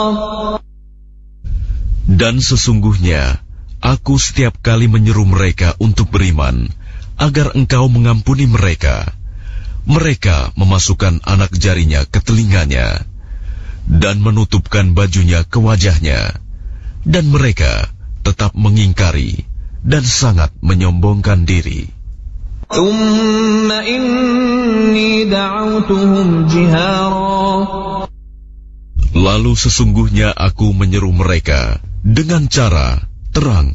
Dan sesungguhnya aku setiap kali menyeru mereka untuk beriman agar engkau mengampuni mereka, mereka memasukkan anak jarinya ke telinganya dan menutupkan bajunya ke wajahnya, dan mereka tetap mengingkari dan sangat menyombongkan diri. Lalu sesungguhnya aku menyeru mereka dengan cara terang